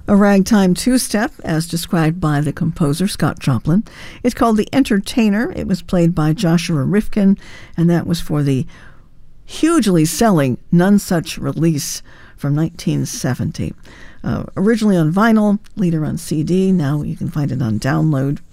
A ragtime two-step, as described by the composer Scott Joplin. It's called The Entertainer. It was played by Joshua Rifkin, and that was for the hugely selling None Such release from 1970. Originally on vinyl, later on CD. Now you can find it on download